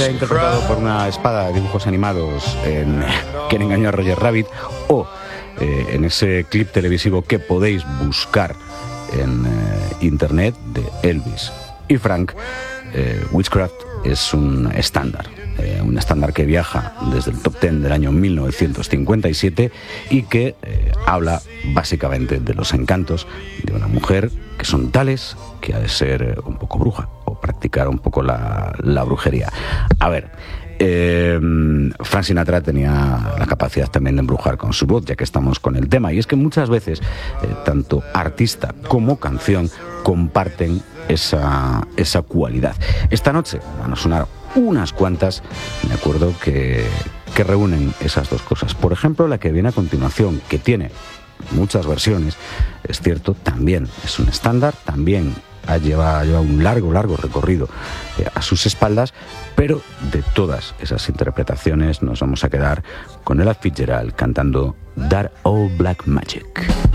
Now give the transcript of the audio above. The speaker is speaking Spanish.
Interpretado por una espada de dibujos animados en Quien engañó a Roger Rabbit, o en ese clip televisivo que podéis buscar en internet de Elvis y Frank. Witchcraft es un estándar que viaja desde el top 10 del año 1957 y que habla básicamente de los encantos de una mujer que son tales que ha de ser un poco bruja o practicar un poco la brujería. A ver, Frank Sinatra tenía la capacidad también de embrujar con su voz, ya que estamos con el tema, y es que muchas veces tanto artista como canción comparten esa cualidad. Esta noche van a sonar unas cuantas, me acuerdo, que reúnen esas dos cosas. Por ejemplo, la que viene a continuación, que tiene muchas versiones, es cierto, también es un estándar, también lleva un largo recorrido a sus espaldas, pero de todas esas interpretaciones nos vamos a quedar con Ella Fitzgerald cantando That Old Black Magic.